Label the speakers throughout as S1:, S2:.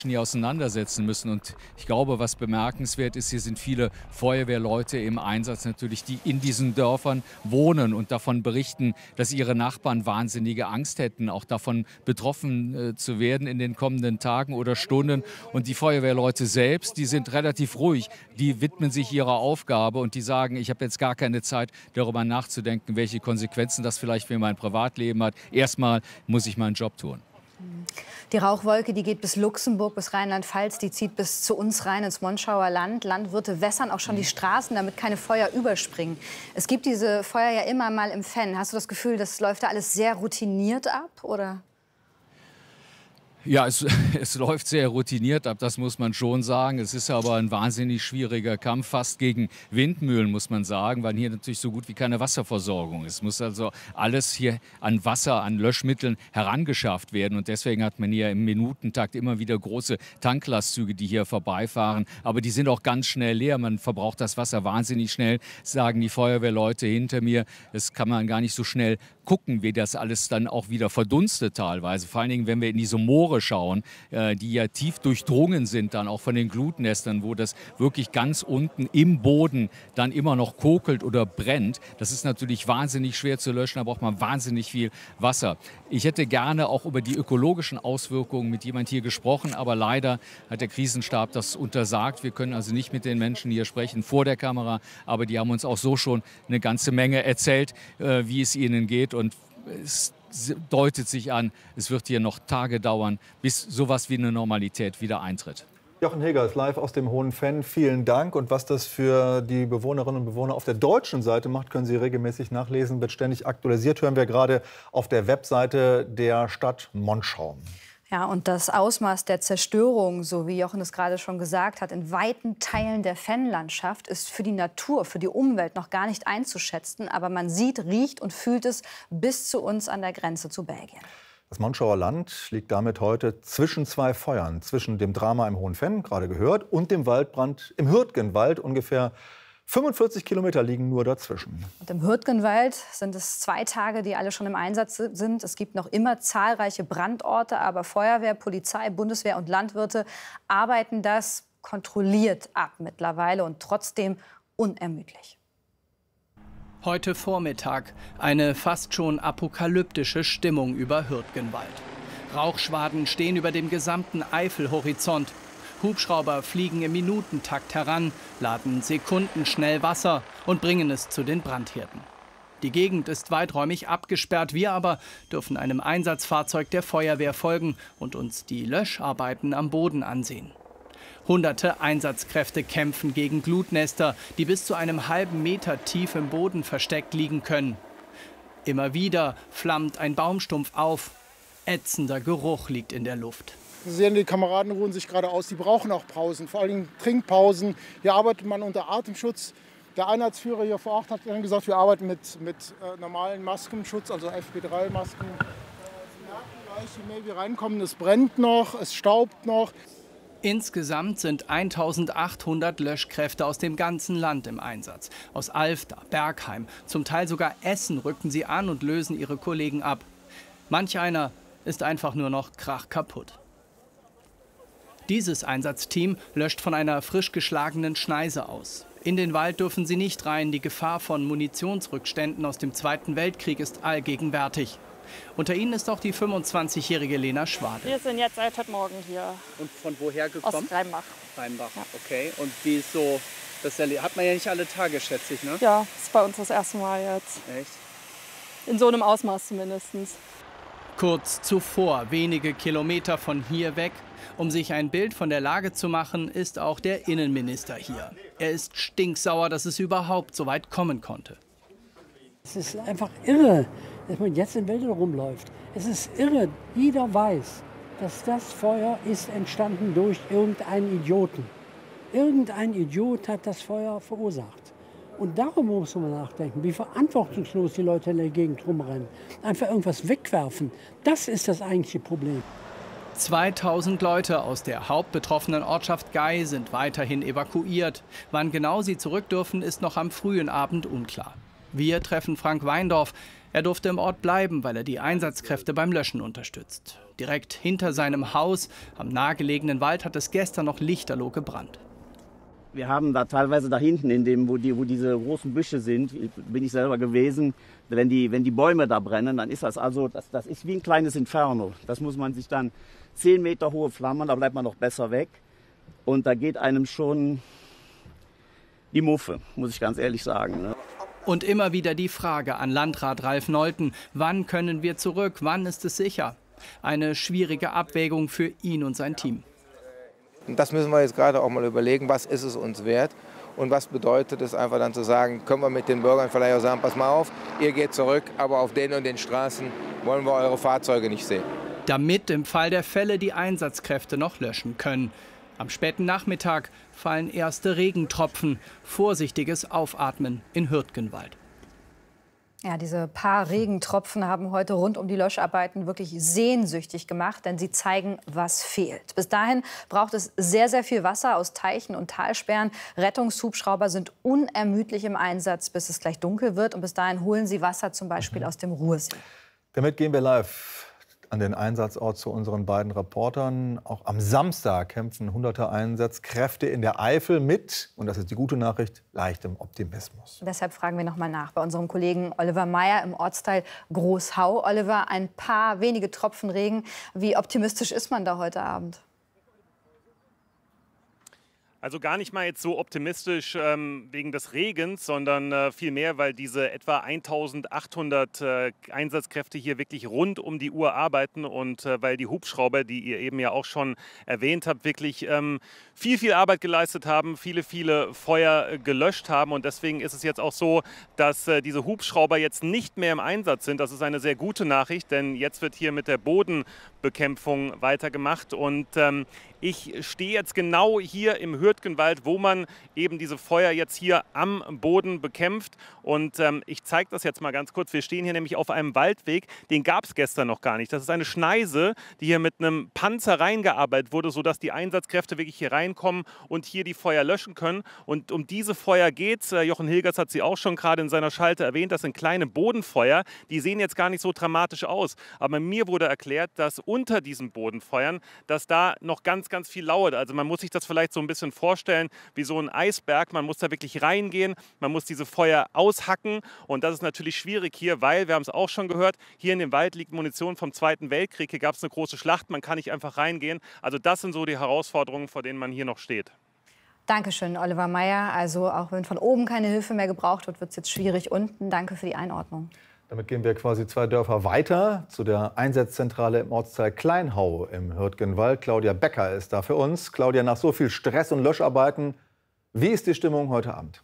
S1: hier auseinandersetzen müssen. Und ich glaube, was bemerkenswert ist, hier sind viele Feuerwehrleute im Einsatz natürlich, die in diesen Dörfern wohnen und davon berichten, dass ihre Nachbarn wahnsinnige Angst hätten, auch davon betroffen zu werden in den kommenden Tagen oder Stunden. Und die Feuerwehrleute selbst, die sind relativ ruhig, die widmen sich ihrer Aufgabe und die sagen, ich habe jetzt gar keine Zeit, darüber nachzudenken, welche Konsequenzen das vielleicht für mein Privatleben hat. Erstmal muss ich meinen Job tun.
S2: Die Rauchwolke, die geht bis Luxemburg, bis Rheinland-Pfalz, die zieht bis zu uns rein ins Monschauer Land. Landwirte wässern auch schon die Straßen, damit keine Feuer überspringen. Es gibt diese Feuer ja immer mal im Fenn. Hast du das Gefühl, das läuft da alles sehr routiniert ab, oder?
S1: Ja, es läuft sehr routiniert ab, das muss man schon sagen. Es ist aber ein wahnsinnig schwieriger Kampf, fast gegen Windmühlen, muss man sagen, weil hier natürlich so gut wie keine Wasserversorgung ist. Es muss also alles hier an Wasser, an Löschmitteln herangeschafft werden. Und deswegen hat man hier im Minutentakt immer wieder große Tanklastzüge, die hier vorbeifahren. Aber die sind auch ganz schnell leer. Man verbraucht das Wasser wahnsinnig schnell, sagen die Feuerwehrleute hinter mir. Das kann man gar nicht so schnell gucken, wie das alles dann auch wieder verdunstet teilweise. Vor allen Dingen, wenn wir in diese Moore schauen, die ja tief durchdrungen sind dann auch von den Glutnestern, wo das wirklich ganz unten im Boden dann immer noch kokelt oder brennt. Das ist natürlich wahnsinnig schwer zu löschen, da braucht man wahnsinnig viel Wasser. Ich hätte gerne auch über die ökologischen Auswirkungen mit jemand hier gesprochen, aber leider hat der Krisenstab das untersagt. Wir können also nicht mit den Menschen hier sprechen vor der Kamera, aber die haben uns auch so schon eine ganze Menge erzählt, wie es ihnen geht. Und es deutet sich an, es wird hier noch Tage dauern, bis sowas wie eine Normalität wieder eintritt.
S3: Jochen Heger ist live aus dem Hohen Fenn. Vielen Dank. Und was das für die Bewohnerinnen und Bewohner auf der deutschen Seite macht, können Sie regelmäßig nachlesen. Wird ständig aktualisiert. Hören wir gerade auf der Webseite der Stadt Monschau.
S2: Ja, und das Ausmaß der Zerstörung, so wie Jochen es gerade schon gesagt hat, in weiten Teilen der Fennlandschaft ist für die Natur, für die Umwelt noch gar nicht einzuschätzen. Aber man sieht, riecht und fühlt es bis zu uns an der Grenze zu Belgien.
S3: Das Monschauer Land liegt damit heute zwischen zwei Feuern. Zwischen dem Drama im Hohen Fenn, gerade gehört, und dem Waldbrand im Hürtgenwald. Ungefähr 45 Kilometer liegen nur dazwischen.
S2: Und im Hürtgenwald sind es 2 Tage, die alle schon im Einsatz sind. Es gibt noch immer zahlreiche Brandorte, aber Feuerwehr, Polizei, Bundeswehr und Landwirte arbeiten das kontrolliert ab mittlerweile und trotzdem unermüdlich.
S4: Heute Vormittag eine fast schon apokalyptische Stimmung über Hürtgenwald. Rauchschwaden stehen über dem gesamten Eifelhorizont. Hubschrauber fliegen im Minutentakt heran, laden sekundenschnell Wasser und bringen es zu den Brandherden. Die Gegend ist weiträumig abgesperrt. Wir aber dürfen einem Einsatzfahrzeug der Feuerwehr folgen und uns die Löscharbeiten am Boden ansehen. Hunderte Einsatzkräfte kämpfen gegen Glutnester, die bis zu einem halben Meter tief im Boden versteckt liegen können. Immer wieder flammt ein Baumstumpf auf. Ätzender Geruch liegt in der Luft.
S5: Sie sehen, die Kameraden ruhen sich gerade aus. Die brauchen auch Pausen, vor allem Trinkpausen. Hier arbeitet man unter Atemschutz. Der Einheitsführer hier vor Ort hat dann gesagt, wir arbeiten mit normalen Maskenschutz, also FP3-Masken. Sie merken gleich, je mehr wir reinkommen, es brennt noch, es staubt noch.
S4: Insgesamt sind 1800 Löschkräfte aus dem ganzen Land im Einsatz. Aus Alfter, Bergheim, zum Teil sogar Essen rücken sie an und lösen ihre Kollegen ab. Manch einer ist einfach nur noch krachkaputt. Dieses Einsatzteam löscht von einer frisch geschlagenen Schneise aus. In den Wald dürfen sie nicht rein. Die Gefahr von Munitionsrückständen aus dem Zweiten Weltkrieg ist allgegenwärtig. Unter ihnen ist auch die 25-jährige Lena Schwade.
S6: Wir sind jetzt seit heute Morgen hier.
S4: Und von woher gekommen?
S6: Aus Rheinbach.
S4: Rheinbach, ja. Okay. Und wie ist so, das hat man ja nicht alle Tage, schätze ich, ne?
S6: Ja, das ist bei uns das erste Mal jetzt.
S4: Echt?
S6: In so einem Ausmaß zumindest.
S4: Kurz zuvor, wenige Kilometer von hier weg, um sich ein Bild von der Lage zu machen, ist auch der Innenminister hier. Er ist stinksauer, dass es überhaupt so weit kommen konnte.
S7: Es ist einfach irre, dass man jetzt in Wäldern rumläuft. Es ist irre. Jeder weiß, dass das Feuer ist entstanden durch irgendeinen Idioten. Irgendein Idiot hat das Feuer verursacht. Und darum muss man nachdenken, wie verantwortungslos die Leute in der Gegend rumrennen. Einfach irgendwas wegwerfen. Das ist das eigentliche Problem.
S4: 2000 Leute aus der hauptbetroffenen Ortschaft Gay sind weiterhin evakuiert. Wann genau sie zurück dürfen, ist noch am frühen Abend unklar. Wir treffen Frank Weindorf. Er durfte im Ort bleiben, weil er die Einsatzkräfte beim Löschen unterstützt. Direkt hinter seinem Haus, am nahegelegenen Wald, hat es gestern noch lichterloh gebrannt.
S8: Wir haben da teilweise da hinten, wo diese großen Büsche sind, bin ich selber gewesen. Wenn die Bäume da brennen, dann ist das das ist wie ein kleines Inferno. Das muss man sich dann 10 Meter hohe Flammen, da bleibt man noch besser weg. Und da geht einem schon die Muffe, muss ich ganz ehrlich sagen. Ne?
S4: Und immer wieder die Frage an Landrat Ralf Nolten: Wann können wir zurück? Wann ist es sicher? Eine schwierige Abwägung für ihn und sein Team.
S9: Und das müssen wir jetzt gerade auch mal überlegen, was ist es uns wert und was bedeutet es einfach dann zu sagen, können wir mit den Bürgern vielleicht auch sagen, pass mal auf, ihr geht zurück, aber auf den und den Straßen wollen wir eure Fahrzeuge nicht sehen.
S4: Damit im Fall der Fälle die Einsatzkräfte noch löschen können. Am späten Nachmittag fallen erste Regentropfen. Vorsichtiges Aufatmen in Hürtgenwald.
S2: Ja, diese paar Regentropfen haben heute rund um die Löscharbeiten wirklich sehnsüchtig gemacht, denn sie zeigen, was fehlt. Bis dahin braucht es sehr, sehr viel Wasser aus Teichen und Talsperren. Rettungshubschrauber sind unermüdlich im Einsatz, bis es gleich dunkel wird. Und bis dahin holen sie Wasser zum Beispiel aus dem Ruhrsee.
S3: Damit gehen wir live an den Einsatzort zu unseren beiden Reportern. Auch am Samstag kämpfen hunderte Einsatzkräfte in der Eifel mit, und das ist die gute Nachricht, leichtem Optimismus.
S2: Deshalb fragen wir noch mal nach bei unserem Kollegen Oliver Meyer im Ortsteil Großhau. Oliver, ein paar wenige Tropfen Regen. Wie optimistisch ist man da heute Abend?
S10: Also gar nicht mal jetzt so optimistisch wegen des Regens, sondern vielmehr, weil diese etwa 1800 Einsatzkräfte hier wirklich rund um die Uhr arbeiten und weil die Hubschrauber, die ihr eben ja auch schon erwähnt habt, wirklich viel Arbeit geleistet haben, viele Feuer gelöscht haben. Und deswegen ist es jetzt auch so, dass diese Hubschrauber jetzt nicht mehr im Einsatz sind. Das ist eine sehr gute Nachricht, denn jetzt wird hier mit der Bodenbekämpfung weitergemacht. Und ich stehe jetzt genau hier im Hürtgenwald, wo man eben diese Feuer jetzt hier am Boden bekämpft. Und ich zeige das jetzt mal ganz kurz. Wir stehen hier nämlich auf einem Waldweg, den gab es gestern noch gar nicht. Das ist eine Schneise, die hier mit einem Panzer reingearbeitet wurde, sodass die Einsatzkräfte wirklich hier reinkommen und hier die Feuer löschen können. Und um diese Feuer geht es. Jochen Hilgers hat sie auch schon gerade in seiner Schalte erwähnt. Das sind kleine Bodenfeuer. Die sehen jetzt gar nicht so dramatisch aus. Aber mir wurde erklärt, dass unter diesen Bodenfeuern, dass da noch ganz viel lauert. Also man muss sich das vielleicht so ein bisschen vorstellen wie so ein Eisberg. Man muss da wirklich reingehen, man muss diese Feuer aushacken und das ist natürlich schwierig hier, weil, wir haben es auch schon gehört, hier in dem Wald liegt Munition vom Zweiten Weltkrieg. Hier gab es eine große Schlacht, man kann nicht einfach reingehen. Also das sind so die Herausforderungen, vor denen man hier noch steht.
S2: Dankeschön, Oliver Meyer. Also auch wenn von oben keine Hilfe mehr gebraucht wird, wird es jetzt schwierig unten. Danke für die Einordnung.
S3: Damit gehen wir quasi 2 Dörfer weiter zu der Einsatzzentrale im Ortsteil Kleinhau im Hürtgenwald. Claudia Becker ist da für uns. Claudia, nach so viel Stress und Löscharbeiten, wie ist die Stimmung heute Abend?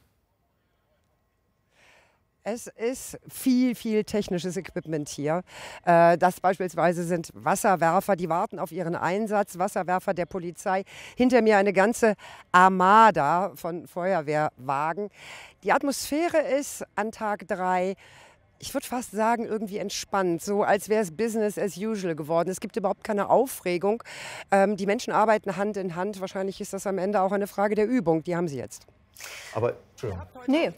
S11: Es ist viel technisches Equipment hier. Das beispielsweise sind Wasserwerfer, die warten auf ihren Einsatz, Wasserwerfer der Polizei. Hinter mir eine ganze Armada von Feuerwehrwagen. Die Atmosphäre ist an Tag 3, ich würde fast sagen, irgendwie entspannt, so als wäre es Business as usual geworden. Es gibt überhaupt keine Aufregung. Die Menschen arbeiten Hand in Hand. Wahrscheinlich ist das am Ende auch eine Frage der Übung. Die haben sie jetzt.
S3: Aber,
S2: nee.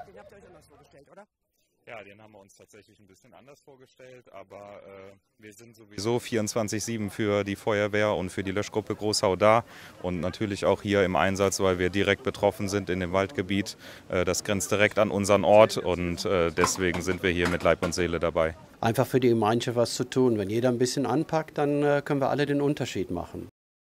S12: Ja, den haben wir uns tatsächlich ein bisschen anders vorgestellt, aber wir sind sowieso 24/7 für die Feuerwehr und für die Löschgruppe Großhau da und natürlich auch hier im Einsatz, weil wir direkt betroffen sind in dem Waldgebiet. Das grenzt direkt an unseren Ort und deswegen sind wir hier mit Leib und Seele dabei.
S13: Einfach für die Gemeinschaft was zu tun. Wenn jeder ein bisschen anpackt, dann können wir alle den Unterschied machen.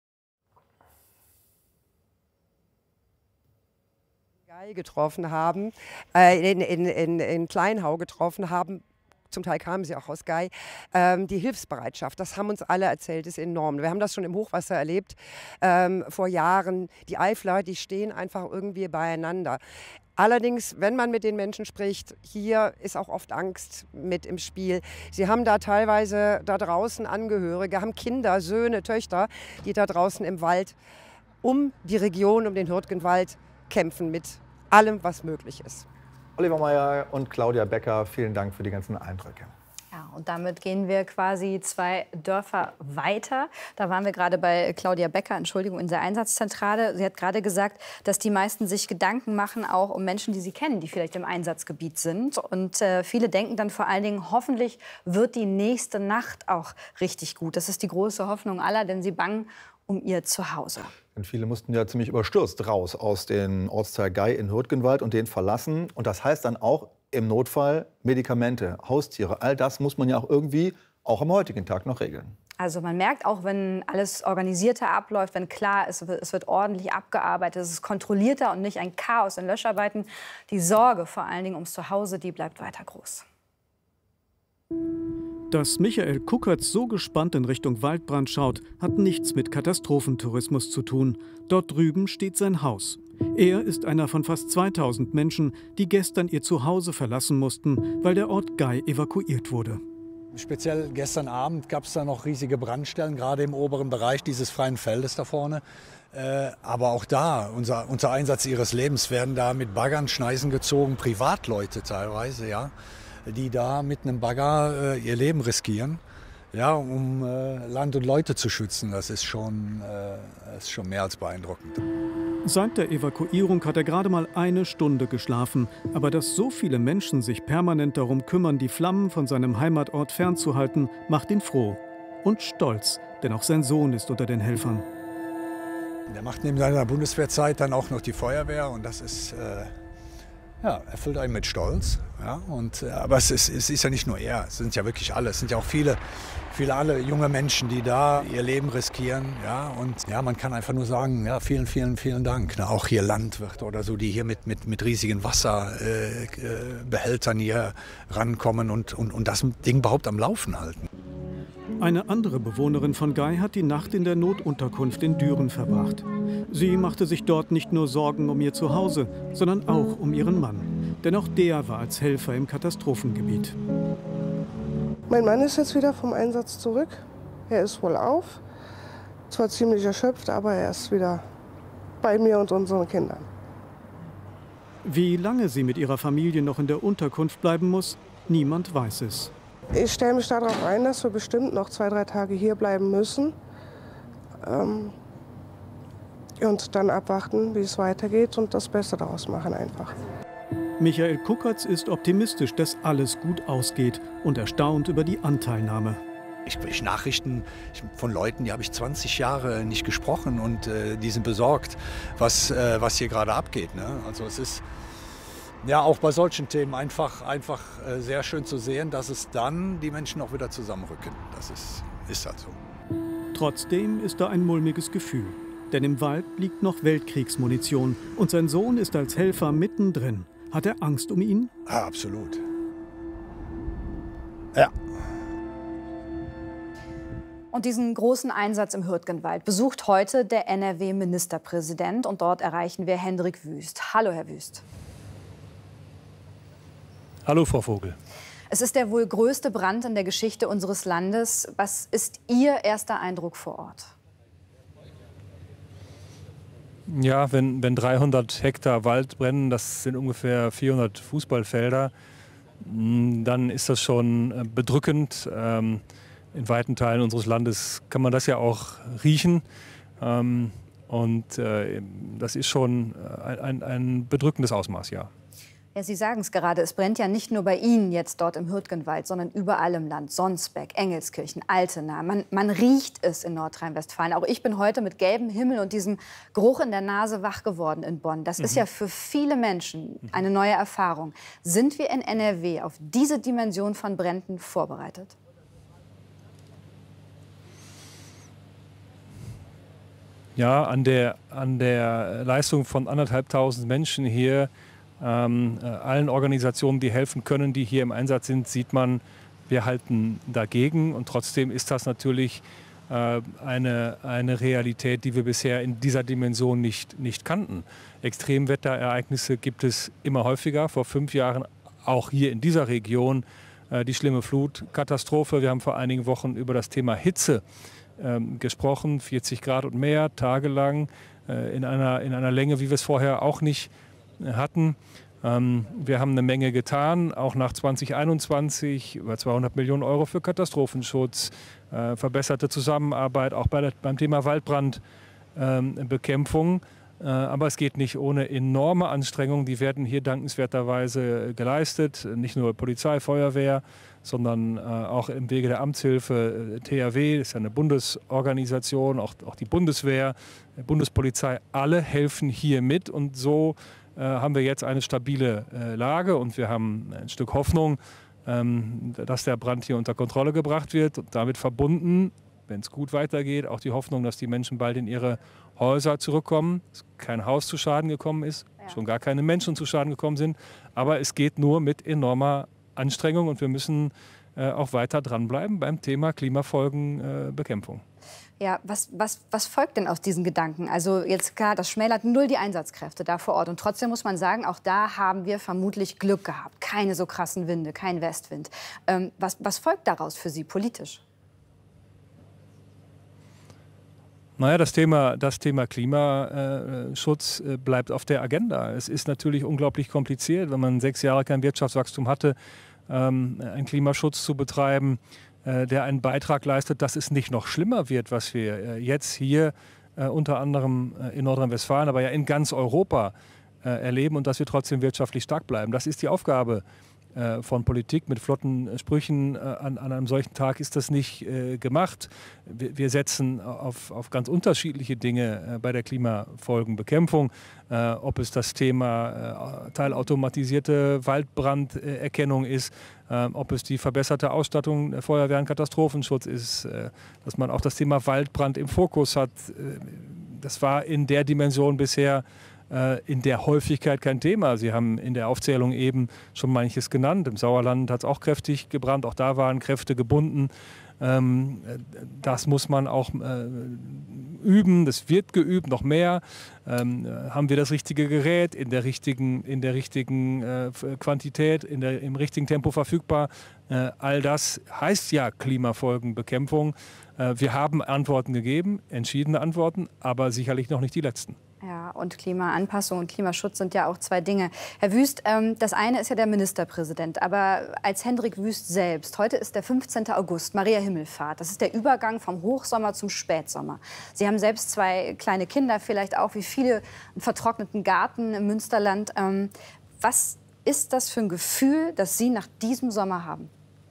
S11: Getroffen haben, in Kleinhau getroffen haben, zum Teil kamen sie auch aus Gei, die Hilfsbereitschaft, das haben uns alle erzählt, ist enorm. Wir haben das schon im Hochwasser erlebt, vor Jahren. Die Eifler, die stehen einfach irgendwie beieinander. Allerdings, wenn man mit den Menschen spricht, hier ist auch oft Angst mit im Spiel. Sie haben da teilweise da draußen Angehörige, haben Kinder, Söhne, Töchter, die da draußen im Wald um die Region, um den Hürtgenwald kämpfen mit allem, was möglich ist.
S3: Oliver Meyer und Claudia Becker, vielen Dank für die ganzen Eindrücke.
S2: Ja, Und damit gehen wir quasi 2 Dörfer weiter. Da waren wir gerade bei Claudia Becker, Entschuldigung, in der Einsatzzentrale. Sie hat gerade gesagt, dass die meisten sich Gedanken machen, auch um Menschen, die sie kennen, die vielleicht im Einsatzgebiet sind. Und viele denken dann vor allen Dingen, hoffentlich wird die nächste Nacht auch richtig gut. Das ist die große Hoffnung aller, denn sie bangen um ihr Zuhause.
S3: Und viele mussten ja ziemlich überstürzt raus aus dem Ortsteil Gei in Hürtgenwald und den verlassen. Und das heißt dann auch im Notfall Medikamente, Haustiere. All das muss man ja auch irgendwie auch am heutigen Tag noch regeln.
S2: Also man merkt auch, wenn alles organisierter abläuft, wenn klar ist, es wird ordentlich abgearbeitet, es ist kontrollierter und nicht ein Chaos in Löscharbeiten. Die Sorge vor allen Dingen ums Zuhause, die bleibt weiter groß.
S14: Dass Michael Kuckertz so gespannt in Richtung Waldbrand schaut, hat nichts mit Katastrophentourismus zu tun. Dort drüben steht sein Haus. Er ist einer von fast 2000 Menschen, die gestern ihr Zuhause verlassen mussten, weil der Ort Gei evakuiert wurde.
S15: Speziell gestern Abend gab es da noch riesige Brandstellen, gerade im oberen Bereich dieses freien Feldes da vorne. Aber auch da, unser Einsatz ihres Lebens, werden da mit Baggern, Schneisen gezogen, Privatleute teilweise, ja, die da mit einem Bagger ihr Leben riskieren, ja, um Land und Leute zu schützen. Das ist schon mehr als beeindruckend.
S14: Seit der Evakuierung hat er gerade mal 1 Stunde geschlafen. Aber dass so viele Menschen sich permanent darum kümmern, die Flammen von seinem Heimatort fernzuhalten, macht ihn froh und stolz, denn auch sein Sohn ist unter den Helfern.
S15: Der macht neben seiner Bundeswehrzeit dann auch noch die Feuerwehr und das ist erfüllt einen mit Stolz. Ja, aber es ist ja nicht nur er, es sind ja wirklich alle. Es sind ja auch viele junge Menschen, die da ihr Leben riskieren. Ja, und ja, man kann einfach nur sagen, ja, vielen, vielen, vielen Dank. Na, auch hier Landwirte oder so, die hier mit riesigen Wasserbehältern hier rankommen und das Ding überhaupt am Laufen halten.
S14: Eine andere Bewohnerin von Gei hat die Nacht in der Notunterkunft in Düren verbracht. Sie machte sich dort nicht nur Sorgen um ihr Zuhause, sondern auch um ihren Mann. Denn auch der war als Helfer im Katastrophengebiet.
S16: Mein Mann ist jetzt wieder vom Einsatz zurück. Er ist wohlauf. Zwar ziemlich erschöpft, aber er ist wieder bei mir und unseren Kindern.
S14: Wie lange sie mit ihrer Familie noch in der Unterkunft bleiben muss, niemand weiß es.
S16: Ich stelle mich darauf ein, dass wir bestimmt noch 2, 3 Tage hier bleiben müssen. Und dann abwarten, wie es weitergeht und das Beste daraus machen einfach.
S14: Michael Kuckertz ist optimistisch, dass alles gut ausgeht und erstaunt über die Anteilnahme.
S15: Ich kriege Nachrichten von Leuten, die habe ich 20 Jahre nicht gesprochen und die sind besorgt, was hier gerade abgeht. Ne? Also es ist ja auch bei solchen Themen einfach sehr schön zu sehen, dass es dann die Menschen auch wieder zusammenrücken. Das ist halt so.
S14: Trotzdem ist da ein mulmiges Gefühl. Denn im Wald liegt noch Weltkriegsmunition und sein Sohn ist als Helfer mittendrin. Hat er Angst um ihn?
S15: Ja, absolut. Ja.
S2: Und diesen großen Einsatz im Hürtgenwald besucht heute der NRW-Ministerpräsident. Und dort erreichen wir Hendrik Wüst. Hallo, Herr Wüst.
S17: Hallo, Frau Vogel.
S2: Es ist der wohl größte Brand in der Geschichte unseres Landes. Was ist Ihr erster Eindruck vor Ort?
S17: Ja, wenn 300 Hektar Wald brennen, das sind ungefähr 400 Fußballfelder, dann ist das schon bedrückend. In weiten Teilen unseres Landes kann man das ja auch riechen. Und das ist schon ein bedrückendes Ausmaß, ja.
S2: Ja, Sie sagen es gerade, es brennt ja nicht nur bei Ihnen jetzt dort im Hürtgenwald, sondern überall im Land. Sonsbeck, Engelskirchen, Altena. Man riecht es in Nordrhein-Westfalen. Auch ich bin heute mit gelbem Himmel und diesem Geruch in der Nase wach geworden in Bonn. Das ist ja für viele Menschen eine neue Erfahrung. Sind wir in NRW auf diese Dimension von Bränden vorbereitet?
S17: Ja, an der Leistung von 1.500 Menschen hier, allen Organisationen, die helfen können, die hier im Einsatz sind, sieht man, wir halten dagegen. Und trotzdem ist das natürlich eine Realität, die wir bisher in dieser Dimension nicht kannten. Extremwetterereignisse gibt es immer häufiger. Vor 5 Jahren auch hier in dieser Region die schlimme Flutkatastrophe. Wir haben vor einigen Wochen über das Thema Hitze gesprochen, 40 Grad und mehr, tagelang, in einer Länge, wie wir es vorher auch nicht hatten. Wir haben eine Menge getan, auch nach 2021, über 200 Millionen Euro für Katastrophenschutz, verbesserte Zusammenarbeit, auch beim Thema Waldbrandbekämpfung. Aber es geht nicht ohne enorme Anstrengungen. Die werden hier dankenswerterweise geleistet. Nicht nur Polizei, Feuerwehr, sondern auch im Wege der Amtshilfe THW, das ist ja eine Bundesorganisation, auch die Bundeswehr, Bundespolizei, alle helfen hier mit. Und so haben wir jetzt eine stabile Lage und wir haben ein Stück Hoffnung, dass der Brand hier unter Kontrolle gebracht wird. Und damit verbunden, wenn es gut weitergeht, auch die Hoffnung, dass die Menschen bald in ihre Häuser zurückkommen, dass kein Haus zu Schaden gekommen ist, schon gar keine Menschen zu Schaden gekommen sind. Aber es geht nur mit enormer Anstrengung und wir müssen auch weiter dranbleiben beim Thema Klimafolgenbekämpfung.
S2: Ja, was folgt denn aus diesen Gedanken? Also jetzt klar, das schmälert null die Einsatzkräfte da vor Ort. Und trotzdem muss man sagen, auch da haben wir vermutlich Glück gehabt. Keine so krassen Winde, kein Westwind. Was folgt daraus für Sie politisch?
S17: Naja, das Thema Klimaschutz bleibt auf der Agenda. Es ist natürlich unglaublich kompliziert, wenn man 6 Jahre kein Wirtschaftswachstum hatte, einen Klimaschutz zu betreiben, der einen Beitrag leistet, dass es nicht noch schlimmer wird, was wir jetzt hier unter anderem in Nordrhein-Westfalen, aber ja in ganz Europa erleben und dass wir trotzdem wirtschaftlich stark bleiben. Das ist die Aufgabe von Politik. Mit flotten Sprüchen an einem solchen Tag ist das nicht gemacht. Wir setzen auf ganz unterschiedliche Dinge bei der Klimafolgenbekämpfung. Ob es das Thema teilautomatisierte Waldbranderkennung ist, ob es die verbesserte Ausstattung der Feuerwehr und Katastrophenschutz ist, dass man auch das Thema Waldbrand im Fokus hat. Das war in der Dimension bisher in der Häufigkeit kein Thema. Sie haben in der Aufzählung eben schon manches genannt. Im Sauerland hat es auch kräftig gebrannt, auch da waren Kräfte gebunden. Das muss man auch üben, das wird geübt, noch mehr. Haben wir das richtige Gerät in der richtigen Quantität, im richtigen Tempo verfügbar? All das heißt ja Klimafolgenbekämpfung. Wir haben Antworten gegeben, entschiedene Antworten, aber sicherlich noch nicht die letzten.
S2: Ja, und Klimaanpassung und Klimaschutz sind ja auch zwei Dinge. Herr Wüst, das eine ist ja der Ministerpräsident, aber als Hendrik Wüst selbst, heute ist der 15. August, Maria Himmelfahrt. Das ist der Übergang vom Hochsommer zum Spätsommer. Sie haben selbst 2 kleine Kinder, vielleicht auch wie viele, einen vertrockneten Garten im Münsterland. Was ist das für ein Gefühl, das Sie nach diesem Sommer haben?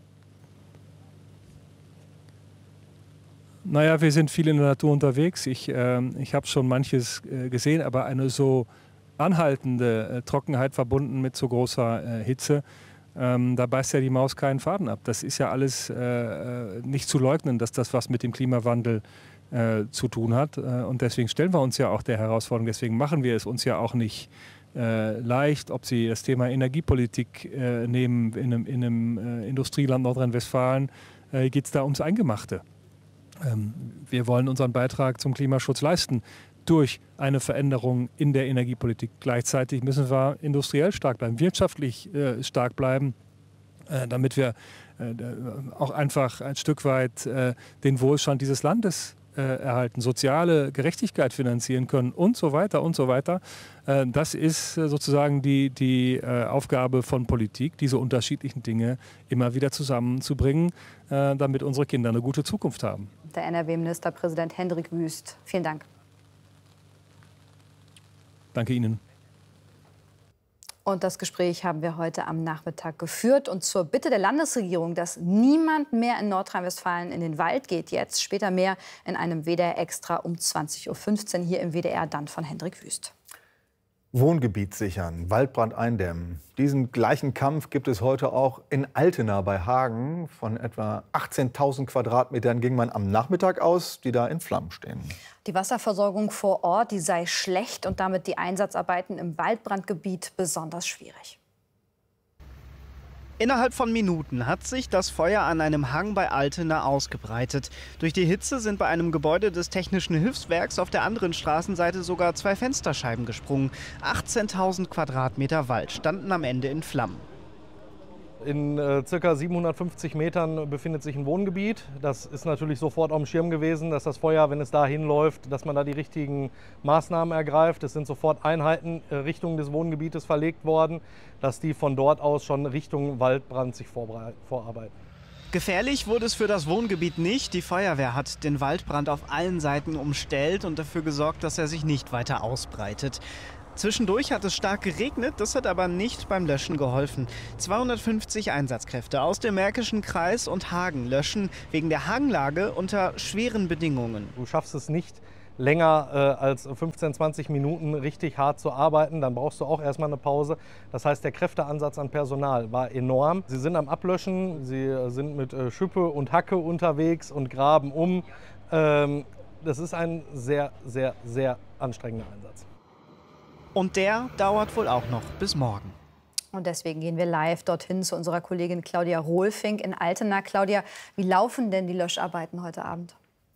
S17: Naja, wir sind viel in der Natur unterwegs. Ich habe schon manches gesehen, aber eine so anhaltende Trockenheit verbunden mit so großer Hitze, da beißt ja die Maus keinen Faden ab. Das ist ja alles nicht zu leugnen, dass das was mit dem Klimawandel zu tun hat. Und deswegen stellen wir uns ja auch der Herausforderung, deswegen machen wir es uns ja auch nicht leicht. Ob Sie das Thema Energiepolitik nehmen, in einem Industrieland Nordrhein-Westfalen, geht es da ums Eingemachte. Wir wollen unseren Beitrag zum Klimaschutz leisten durch eine Veränderung in der Energiepolitik. Gleichzeitig müssen wir industriell stark bleiben, wirtschaftlich stark bleiben, damit wir auch einfach ein Stück weit den Wohlstand dieses Landes erhalten, soziale Gerechtigkeit finanzieren können und so weiter und so weiter. Das ist sozusagen die Aufgabe von Politik, diese unterschiedlichen Dinge immer wieder zusammenzubringen, damit unsere Kinder eine gute Zukunft haben.
S2: Der NRW-Ministerpräsident Hendrik Wüst, vielen Dank.
S17: Danke Ihnen.
S2: Und das Gespräch haben wir heute am Nachmittag geführt. Und zur Bitte der Landesregierung, dass niemand mehr in Nordrhein-Westfalen in den Wald geht, jetzt später mehr in einem WDR Extra um 20:15 Uhr hier im WDR, dann von Hendrik Wüst.
S3: Wohngebiet sichern, Waldbrand eindämmen. Diesen gleichen Kampf gibt es heute auch in Altena bei Hagen. Von etwa 18.000 Quadratmetern ging man am Nachmittag aus, die da in Flammen stehen.
S2: Die Wasserversorgung vor Ort, die sei schlecht und damit die Einsatzarbeiten im Waldbrandgebiet besonders schwierig.
S18: Innerhalb von Minuten hat sich das Feuer an einem Hang bei Altena ausgebreitet. Durch die Hitze sind bei einem Gebäude des Technischen Hilfswerks auf der anderen Straßenseite sogar 2 Fensterscheiben gesprungen. 18.000 Quadratmeter Wald standen am Ende in Flammen.
S19: In ca. 750 Metern befindet sich ein Wohngebiet. Das ist natürlich sofort auf dem Schirm gewesen, dass das Feuer, wenn es da hinläuft, dass man da die richtigen Maßnahmen ergreift. Es sind sofort Einheiten Richtung des Wohngebietes verlegt worden, dass die von dort aus schon Richtung Waldbrand sich vorarbeiten.
S18: Gefährlich wurde es für das Wohngebiet nicht. Die Feuerwehr hat den Waldbrand auf allen Seiten umstellt und dafür gesorgt, dass er sich nicht weiter ausbreitet. Zwischendurch hat es stark geregnet, das hat aber nicht beim Löschen geholfen. 250 Einsatzkräfte aus dem Märkischen Kreis und Hagen löschen wegen der Hanglage unter schweren Bedingungen.
S19: Du schaffst es nicht länger als 15, 20 Minuten richtig hart zu arbeiten, dann brauchst du auch erstmal eine Pause. Das heißt, der Kräfteansatz an Personal war enorm. Sie sind am Ablöschen, sie sind mit Schippe und Hacke unterwegs und graben um. Das ist ein sehr, sehr, sehr anstrengender Einsatz.
S18: Und der dauert wohl auch noch bis morgen.
S2: Und deswegen gehen wir live dorthin zu unserer Kollegin Claudia Rohlfink in Altena. Claudia, wie laufen denn die Löscharbeiten heute Abend?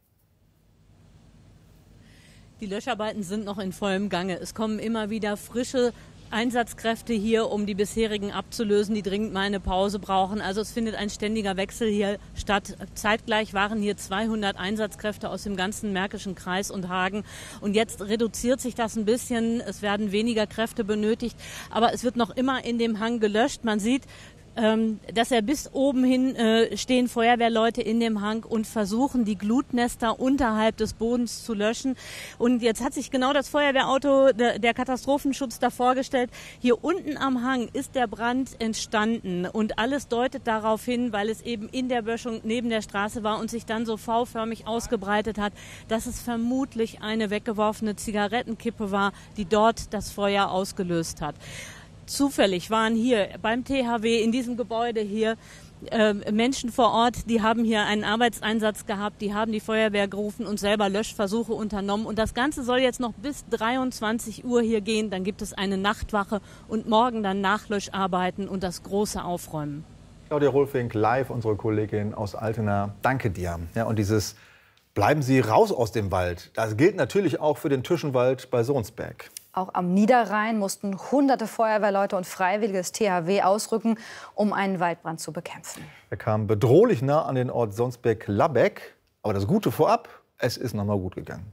S20: Die Löscharbeiten sind noch in vollem Gange. Es kommen immer wieder frische Einsatzkräfte hier, um die bisherigen abzulösen, die dringend mal eine Pause brauchen. Also es findet ein ständiger Wechsel hier statt. Zeitgleich waren hier 200 Einsatzkräfte aus dem ganzen Märkischen Kreis und Hagen. Und jetzt reduziert sich das ein bisschen. Es werden weniger Kräfte benötigt. Aber es wird noch immer in dem Hang gelöscht. Man sieht, dass bis oben hin stehen Feuerwehrleute in dem Hang und versuchen, die Glutnester unterhalb des Bodens zu löschen. Und jetzt hat sich genau das Feuerwehrauto, der Katastrophenschutz, davor gestellt. Hier unten am Hang ist der Brand entstanden und alles deutet darauf hin, weil es eben in der Böschung neben der Straße war und sich dann so V-förmig ausgebreitet hat, dass es vermutlich eine weggeworfene Zigarettenkippe war, die dort das Feuer ausgelöst hat. Zufällig waren hier beim THW in diesem Gebäude hier Menschen vor Ort, die haben hier einen Arbeitseinsatz gehabt, die haben die Feuerwehr gerufen und selber Löschversuche unternommen. Und das Ganze soll jetzt noch bis 23 Uhr hier gehen. Dann gibt es eine Nachtwache und morgen dann Nachlöscharbeiten und das große Aufräumen.
S3: Claudia Rohlfink, live, unsere Kollegin aus Altena. Danke dir. Ja, und dieses Bleiben Sie raus aus dem Wald, das gilt natürlich auch für den Tüschenwald bei Sohnsberg.
S2: Auch am Niederrhein mussten hunderte Feuerwehrleute und Freiwillige des THW ausrücken, um einen Waldbrand zu bekämpfen.
S3: Er kam bedrohlich nah an den Ort Sonsbeck-Labbeck. Aber das Gute vorab, es ist noch mal gut gegangen.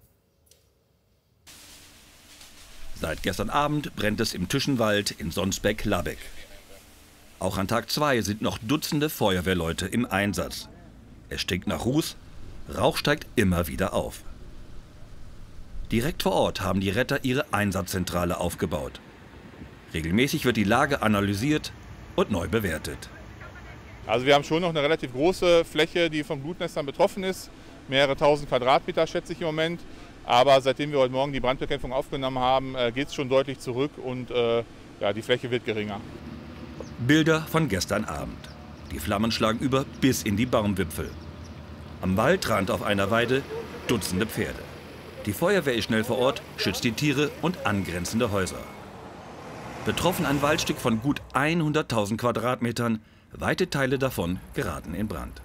S21: Seit gestern Abend brennt es im Tüschenwald in Sonsbeck-Labbeck. Auch an Tag 2 sind noch Dutzende Feuerwehrleute im Einsatz. Es stinkt nach Ruß, Rauch steigt immer wieder auf. Direkt vor Ort haben die Retter ihre Einsatzzentrale aufgebaut. Regelmäßig wird die Lage analysiert und neu bewertet.
S22: Also wir haben schon noch eine relativ große Fläche, die von Glutnestern betroffen ist. Mehrere tausend Quadratmeter schätze ich im Moment. Aber seitdem wir heute Morgen die Brandbekämpfung aufgenommen haben, geht es schon deutlich zurück und die Fläche wird geringer.
S21: Bilder von gestern Abend. Die Flammen schlagen über bis in die Baumwipfel. Am Waldrand auf einer Weide Dutzende Pferde. Die Feuerwehr ist schnell vor Ort, schützt die Tiere und angrenzende Häuser. Betroffen ein Waldstück von gut 100.000 Quadratmetern, weite Teile davon geraten in Brand.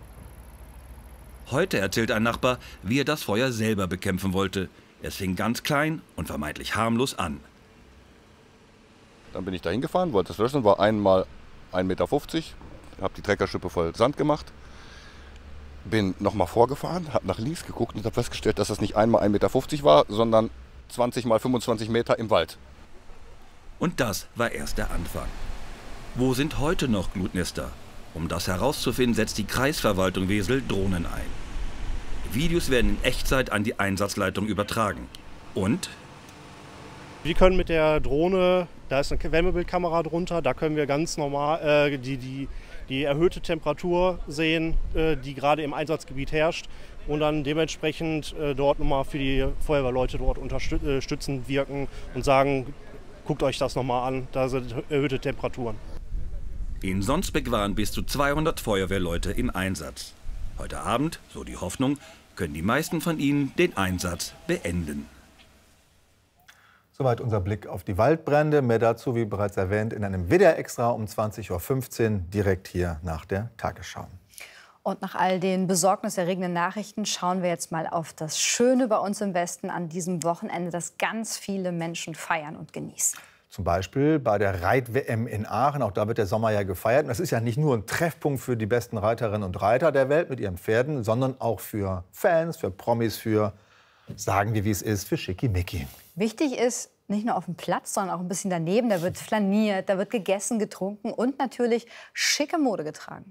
S21: Heute erzählt ein Nachbar, wie er das Feuer selber bekämpfen wollte. Es fing ganz klein und vermeintlich harmlos an.
S23: Dann bin ich da hingefahren, wollte das löschen, war einmal 1,50 Meter, habe die Treckerschippe voll Sand gemacht. Bin nochmal vorgefahren, habe nach links geguckt und habe festgestellt, dass das nicht einmal 1,50 Meter war, sondern 20 mal 25 Meter im Wald.
S21: Und das war erst der Anfang. Wo sind heute noch Glutnester? Um das herauszufinden, setzt die Kreisverwaltung Wesel Drohnen ein. Videos werden in Echtzeit an die Einsatzleitung übertragen. Und
S24: wir können mit der Drohne, da ist eine Wärmebildkamera drunter, da können wir ganz normal die erhöhte Temperatur sehen, die gerade im Einsatzgebiet herrscht und dann dementsprechend dort nochmal für die Feuerwehrleute dort unterstützend wirken und sagen, guckt euch das nochmal an, da sind erhöhte Temperaturen.
S21: In Sonsbeck waren bis zu 200 Feuerwehrleute im Einsatz. Heute Abend, so die Hoffnung, können die meisten von ihnen den Einsatz beenden.
S3: Soweit unser Blick auf die Waldbrände. Mehr dazu, wie bereits erwähnt, in einem WDR-Extra um 20:15 Uhr, direkt hier nach der Tagesschau.
S2: Und nach all den besorgniserregenden Nachrichten schauen wir jetzt mal auf das Schöne bei uns im Westen an diesem Wochenende, das ganz viele Menschen feiern und genießen.
S3: Zum Beispiel bei der Reit-WM in Aachen. Auch da wird der Sommer ja gefeiert. Und das ist ja nicht nur ein Treffpunkt für die besten Reiterinnen und Reiter der Welt mit ihren Pferden, sondern auch für Fans, für Promis, für, sagen wir wie es ist, für Schickimicki.
S2: Wichtig ist, nicht nur auf dem Platz, sondern auch ein bisschen daneben. Da wird flaniert, da wird gegessen, getrunken und natürlich schicke Mode getragen.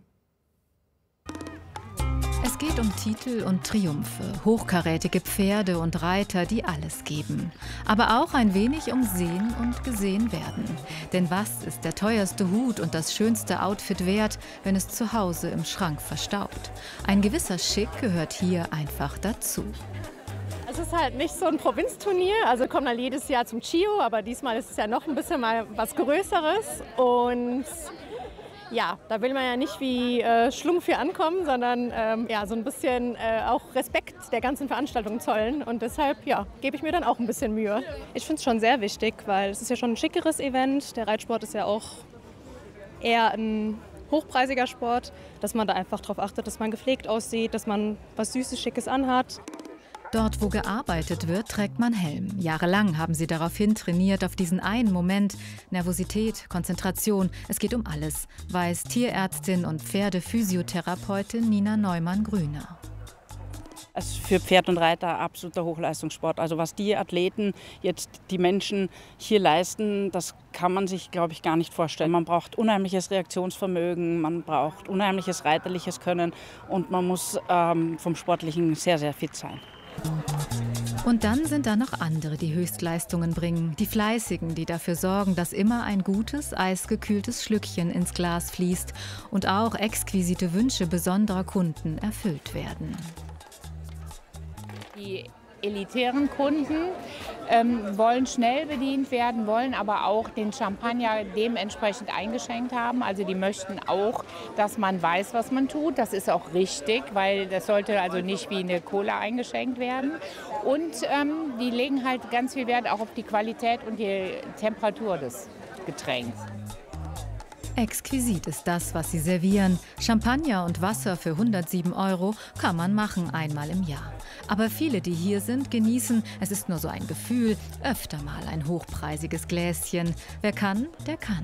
S1: Es geht um Titel und Triumphe, hochkarätige Pferde und Reiter, die alles geben. Aber auch ein wenig um Sehen und Gesehen werden. Denn was ist der teuerste Hut und das schönste Outfit wert, wenn es zu Hause im Schrank verstaubt? Ein gewisser Schick gehört hier einfach dazu.
S5: Es ist halt nicht so ein Provinzturnier, also wir kommen halt jedes Jahr zum Chio, aber diesmal ist es ja noch ein bisschen mal was Größeres. Und ja, da will man ja nicht wie Schlumpf hier ankommen, sondern ja, so ein bisschen auch Respekt der ganzen Veranstaltung zollen. Und deshalb ja, gebe ich mir dann auch ein bisschen Mühe.
S6: Ich finde es schon sehr wichtig, weil es ist ja schon ein schickeres Event. Der Reitsport ist ja auch eher ein hochpreisiger Sport, dass man da einfach darauf achtet, dass man gepflegt aussieht, dass man was Süßes, Schickes anhat.
S1: Dort, wo gearbeitet wird, trägt man Helm. Jahrelang haben sie daraufhin trainiert, auf diesen einen Moment. Nervosität, Konzentration, es geht um alles, weiß Tierärztin und Pferdephysiotherapeutin Nina Neumann-Grüner.
S7: Es ist für Pferd und Reiter absoluter Hochleistungssport. Also was die Athleten, jetzt die Menschen hier leisten, das kann man sich, glaube ich, gar nicht vorstellen. Man braucht unheimliches Reaktionsvermögen, man braucht unheimliches reiterliches Können und man muss vom Sportlichen sehr, sehr fit sein.
S1: Und dann sind da noch andere, die Höchstleistungen bringen. Die Fleißigen, die dafür sorgen, dass immer ein gutes, eisgekühltes Schlückchen ins Glas fließt und auch exquisite Wünsche besonderer Kunden erfüllt werden.
S25: Die elitären Kunden wollen schnell bedient werden, wollen aber auch den Champagner dementsprechend eingeschenkt haben. Also die möchten auch, dass man weiß, was man tut. Das ist auch richtig, weil das sollte also nicht wie eine Cola eingeschenkt werden. Und die legen halt ganz viel Wert auch auf die Qualität und die Temperatur des Getränks.
S1: Exquisit ist das, was sie servieren. Champagner und Wasser für 107 € kann man machen einmal im Jahr. Aber viele, die hier sind, genießen, es ist nur so ein Gefühl, öfter mal ein hochpreisiges Gläschen. Wer kann, der kann.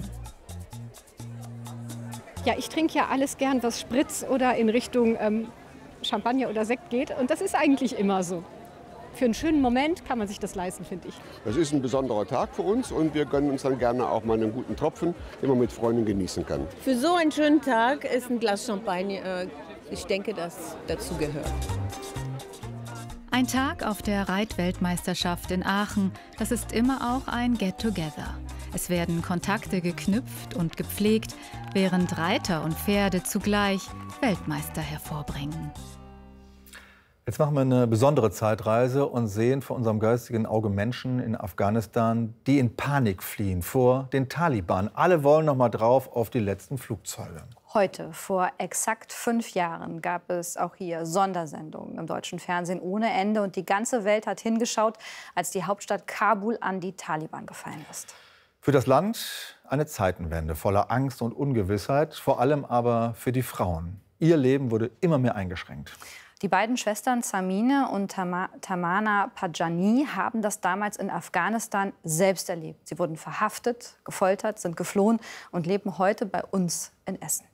S6: Ja, ich trinke ja alles gern, was Spritz oder in Richtung Champagner oder Sekt geht. Und das ist eigentlich immer so. Für einen schönen Moment kann man sich das leisten, finde ich.
S26: Das ist ein besonderer Tag für uns und wir gönnen uns dann gerne auch mal einen guten Tropfen, den man mit Freunden genießen kann.
S27: Für so einen schönen Tag ist ein Glas Champagner, ich denke, das dazu gehört.
S1: Ein Tag auf der Reitweltmeisterschaft in Aachen, das ist immer auch ein Get-Together. Es werden Kontakte geknüpft und gepflegt, während Reiter und Pferde zugleich Weltmeister hervorbringen.
S3: Jetzt machen wir eine besondere Zeitreise und sehen vor unserem geistigen Auge Menschen in Afghanistan, die in Panik fliehen vor den Taliban. Alle wollen noch mal drauf auf die letzten Flugzeuge.
S2: Heute, vor exakt 5 Jahren, gab es auch hier Sondersendungen im deutschen Fernsehen ohne Ende. Und die ganze Welt hat hingeschaut, als die Hauptstadt Kabul an die Taliban gefallen ist. Für das Land eine Zeitenwende voller Angst und Ungewissheit, vor allem aber für die Frauen. Ihr Leben wurde immer mehr eingeschränkt. Die beiden Schwestern Samine und Tamana Pajani haben das damals in Afghanistan selbst erlebt. Sie wurden verhaftet, gefoltert, sind geflohen und leben heute bei uns in Essen.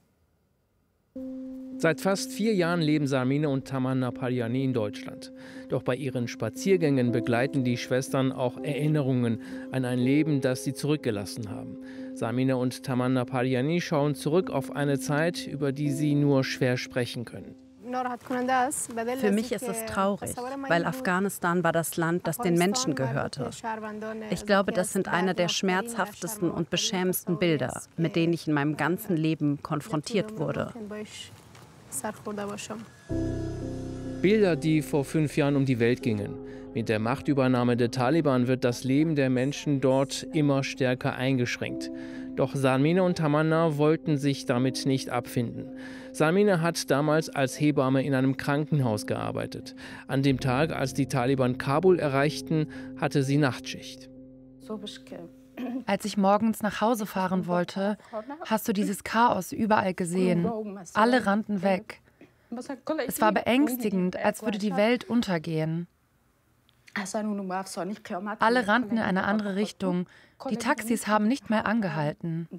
S28: Seit fast 4 Jahren leben Samine und Tamana Pajani in Deutschland. Doch bei ihren Spaziergängen begleiten die Schwestern auch Erinnerungen an ein Leben, das sie zurückgelassen haben. Samine und Tamana Pajani schauen zurück auf eine Zeit, über die sie nur schwer sprechen können.
S29: Für mich ist es traurig, weil Afghanistan war das Land, das den Menschen gehörte. Ich glaube, das sind eine der schmerzhaftesten und beschämendsten Bilder, mit denen ich in meinem ganzen Leben konfrontiert wurde.
S28: Bilder, die vor 5 Jahren um die Welt gingen. Mit der Machtübernahme der Taliban wird das Leben der Menschen dort immer stärker eingeschränkt. Doch Samine und Tamana wollten sich damit nicht abfinden. Samine hat damals als Hebamme in einem Krankenhaus gearbeitet. An dem Tag, als die Taliban Kabul erreichten, hatte sie Nachtschicht.
S30: Als ich morgens nach Hause fahren wollte, hast du dieses Chaos überall gesehen. Alle rannten weg. Es war beängstigend, als würde die Welt untergehen. Alle rannten in eine andere Richtung. Die Taxis haben nicht mehr angehalten.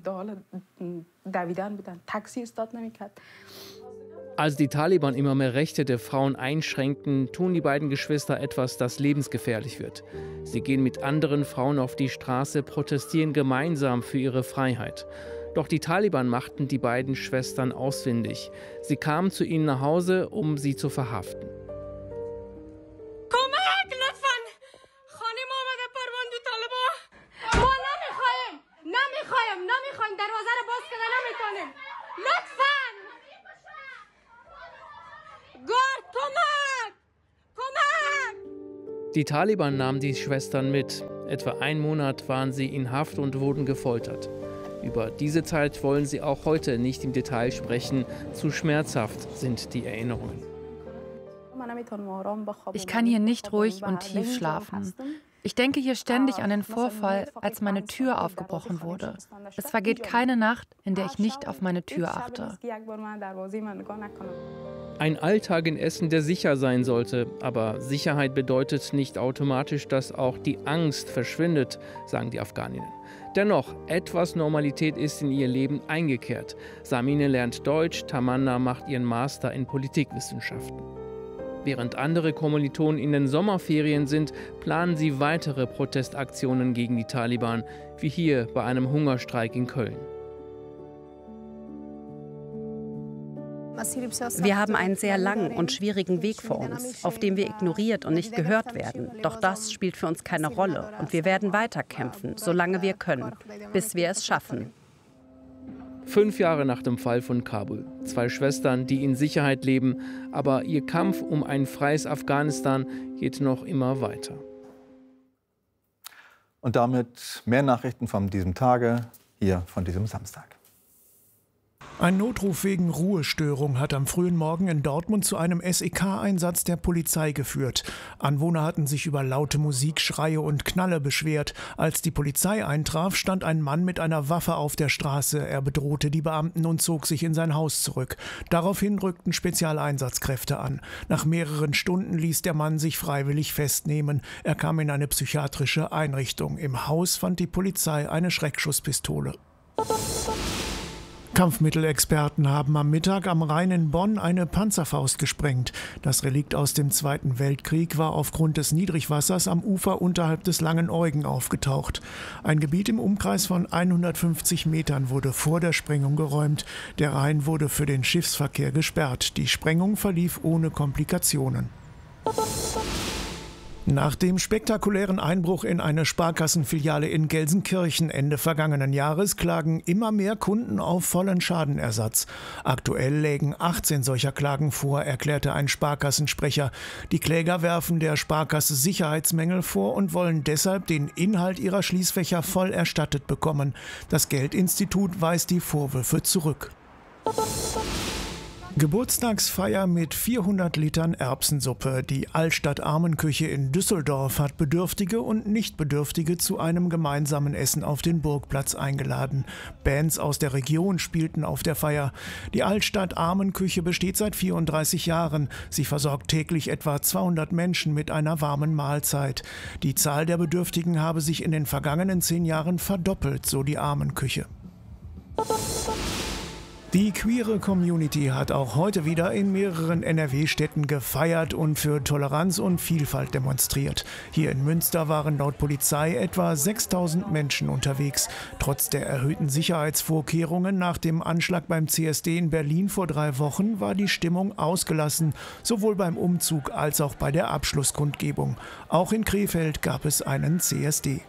S28: Als die Taliban immer mehr Rechte der Frauen einschränken, tun die beiden Geschwister etwas, das lebensgefährlich wird. Sie gehen mit anderen Frauen auf die Straße, protestieren gemeinsam für ihre Freiheit. Doch die Taliban machten die beiden Schwestern ausfindig. Sie kamen zu ihnen nach Hause, um sie zu verhaften. Die Taliban nahmen die Schwestern mit. Etwa einen Monat waren sie in Haft und wurden gefoltert. Über diese Zeit wollen sie auch heute nicht im Detail sprechen. Zu schmerzhaft sind die Erinnerungen.
S30: Ich kann hier nicht ruhig und tief schlafen. Ich denke hier ständig an den Vorfall, als meine Tür aufgebrochen wurde. Es vergeht keine Nacht, in der ich nicht auf meine Tür achte.
S28: Ein Alltag in Essen, der sicher sein sollte. Aber Sicherheit bedeutet nicht automatisch, dass auch die Angst verschwindet, sagen die Afghaninnen. Dennoch, etwas Normalität ist in ihr Leben eingekehrt. Samine lernt Deutsch, Tamanna macht ihren Master in Politikwissenschaften. Während andere Kommilitonen in den Sommerferien sind, planen sie weitere Protestaktionen gegen die Taliban, wie hier bei einem Hungerstreik in Köln.
S29: Wir haben einen sehr langen und schwierigen Weg vor uns, auf dem wir ignoriert und nicht gehört werden. Doch das spielt für uns keine Rolle und wir werden weiterkämpfen, solange wir können, bis wir es schaffen.
S28: 5 Jahre nach dem Fall von Kabul. 2 Schwestern, die in Sicherheit leben, aber ihr Kampf um ein freies Afghanistan geht noch immer weiter.
S3: Und damit mehr Nachrichten von diesem Tage, hier von diesem Samstag.
S4: Ein Notruf wegen Ruhestörung hat am frühen Morgen in Dortmund zu einem SEK-Einsatz der Polizei geführt. Anwohner hatten sich über laute Musik, Schreie und Knalle beschwert. Als die Polizei eintraf, stand ein Mann mit einer Waffe auf der Straße. Er bedrohte die Beamten und zog sich in sein Haus zurück. Daraufhin rückten Spezialeinsatzkräfte an. Nach mehreren Stunden ließ der Mann sich freiwillig festnehmen. Er kam in eine psychiatrische Einrichtung. Im Haus fand die Polizei eine Schreckschusspistole. Kampfmittelexperten haben am Mittag am Rhein in Bonn eine Panzerfaust gesprengt. Das Relikt aus dem Zweiten Weltkrieg war aufgrund des Niedrigwassers am Ufer unterhalb des Langen Eugen aufgetaucht. Ein Gebiet im Umkreis von 150 Metern wurde vor der Sprengung geräumt. Der Rhein wurde für den Schiffsverkehr gesperrt. Die Sprengung verlief ohne Komplikationen. Nach dem spektakulären Einbruch in eine Sparkassenfiliale in Gelsenkirchen Ende vergangenen Jahres klagen immer mehr Kunden auf vollen Schadenersatz. Aktuell lägen 18 solcher Klagen vor, erklärte ein Sparkassensprecher. Die Kläger werfen der Sparkasse Sicherheitsmängel vor und wollen deshalb den Inhalt ihrer Schließfächer voll erstattet bekommen. Das Geldinstitut weist die Vorwürfe zurück. Geburtstagsfeier mit 400 Litern Erbsensuppe. Die Altstadt-Armenküche in Düsseldorf hat Bedürftige und Nichtbedürftige zu einem gemeinsamen Essen auf den Burgplatz eingeladen. Bands aus der Region spielten auf der Feier. Die Altstadt-Armenküche besteht seit 34 Jahren. Sie versorgt täglich etwa 200 Menschen mit einer warmen Mahlzeit. Die Zahl der Bedürftigen habe sich in den vergangenen 10 Jahren verdoppelt, so die Armenküche. Die queere Community hat auch heute wieder in mehreren NRW-Städten gefeiert und für Toleranz und Vielfalt demonstriert. Hier in Münster waren laut Polizei etwa 6.000 Menschen unterwegs. Trotz der erhöhten Sicherheitsvorkehrungen nach dem Anschlag beim CSD in Berlin vor 3 Wochen war die Stimmung ausgelassen, sowohl beim Umzug als auch bei der Abschlusskundgebung. Auch in Krefeld gab es einen CSD.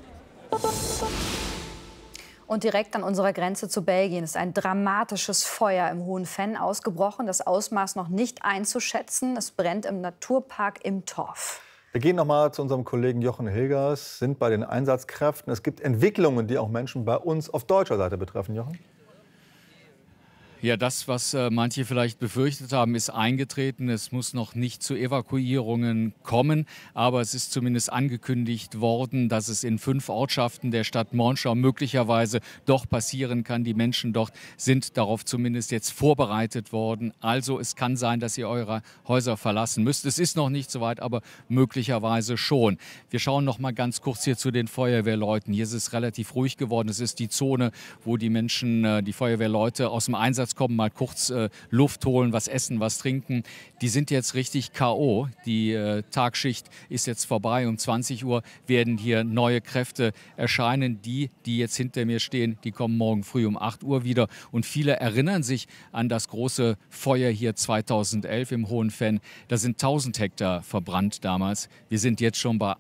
S2: Und direkt an unserer Grenze zu Belgien ist ein dramatisches Feuer im Hohen Venn ausgebrochen. Das Ausmaß noch nicht einzuschätzen. Es brennt im Naturpark im Torf.
S3: Wir gehen noch mal zu unserem Kollegen Jochen Hilgers, sind bei den Einsatzkräften. Es gibt Entwicklungen, die auch Menschen bei uns auf deutscher Seite betreffen, Jochen.
S8: Ja, das, was manche vielleicht befürchtet haben, ist eingetreten. Es muss noch nicht zu Evakuierungen kommen, aber es ist zumindest angekündigt worden, dass es in 5 Ortschaften der Stadt Monschau möglicherweise doch passieren kann. Die Menschen dort sind darauf zumindest jetzt vorbereitet worden. Also es kann sein, dass ihr eure Häuser verlassen müsst. Es ist noch nicht so weit, aber möglicherweise schon. Wir schauen noch mal ganz kurz hier zu den Feuerwehrleuten. Hier ist es relativ ruhig geworden. Es ist die Zone, wo die Menschen, die Feuerwehrleute aus dem Einsatz kommen, mal kurz Luft holen, was essen, was trinken. Die sind jetzt richtig K.O. Die Tagschicht ist jetzt vorbei. Um 20 Uhr werden hier neue Kräfte erscheinen. Die jetzt hinter mir stehen, die kommen morgen früh um 8 Uhr wieder. Und viele erinnern sich an das große Feuer hier 2011 im Hohen Venn. Da sind 1000 Hektar verbrannt damals. Wir sind jetzt schon bei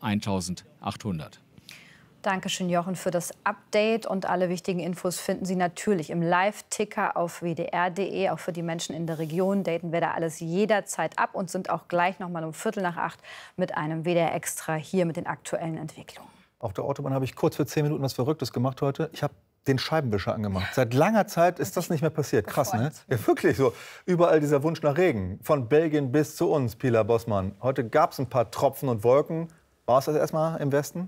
S8: 1800.
S2: Dankeschön, Jochen, für das Update. Und alle wichtigen Infos finden Sie natürlich im Live-Ticker auf wdr.de. Auch für die Menschen in der Region daten wir da alles jederzeit ab und sind auch gleich noch mal um 7:45 mit einem WDR Extra hier mit den aktuellen Entwicklungen.
S3: Auf der Autobahn habe ich kurz für 10 Minuten was Verrücktes gemacht heute. Ich habe den Scheibenwischer angemacht. Seit langer Zeit ist das nicht mehr passiert. Krass, ne? Ja, wirklich so. Überall dieser Wunsch nach Regen. Von Belgien bis zu uns, Pilar Bossmann. Heute gab es ein paar Tropfen und Wolken. War es das erstmal im Westen?